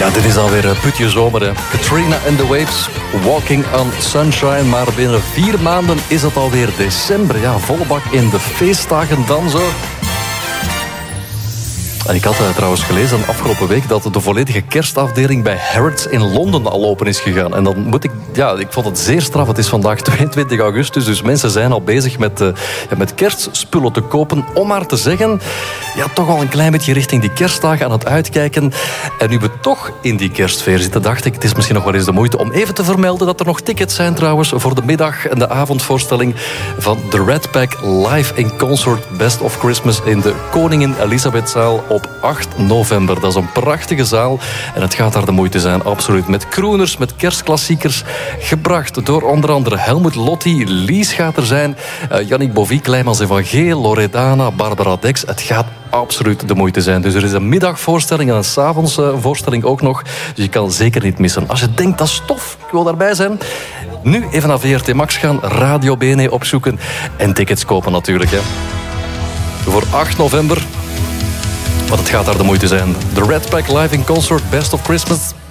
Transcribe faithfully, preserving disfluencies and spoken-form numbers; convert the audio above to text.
Ja, dit is alweer een putje zomer, hè. Katrina and the Waves, Walking on Sunshine. Maar binnen vier maanden is het alweer december. Ja, volle bak in de feestdagen dan zo. En ik had uh, trouwens gelezen afgelopen week dat de volledige kerstafdeling bij Harrods in Londen al open is gegaan. En dan moet ik, ja, ik vond het zeer straf. Het is vandaag tweeëntwintig augustus, dus mensen zijn al bezig met, uh, ja, met kerstspullen te kopen. Om maar te zeggen, ja, toch al een klein beetje richting die kerstdagen aan het uitkijken. En nu we toch in die kerstsfeer zitten, dacht ik, het is misschien nog wel eens de moeite om even te vermelden dat er nog tickets zijn trouwens voor de middag- en de avondvoorstelling van The Red Pack live in concert Best of Christmas in de Koningin Elisabethzaal op acht november. Dat is een prachtige zaal en het gaat daar de moeite zijn, absoluut. Met crooners, met kerstklassiekers, gebracht door onder andere Helmut Lotti. Lies gaat er zijn, uh, Yannick Bovie, Kleimans en Van Geel, Loredana, Barbara Dex. Het gaat absoluut de moeite zijn. Dus er is een middagvoorstelling en een 's avonds uh, voorstelling ook nog. Dus je kan zeker niet missen. Als je denkt, dat is tof, ik wil daarbij zijn. Nu even naar V R T Max gaan, Radio B N E opzoeken en tickets kopen natuurlijk, hè. Voor acht november. Want het gaat daar de moeite zijn. The Red Pack live in concert, Best of Christmas.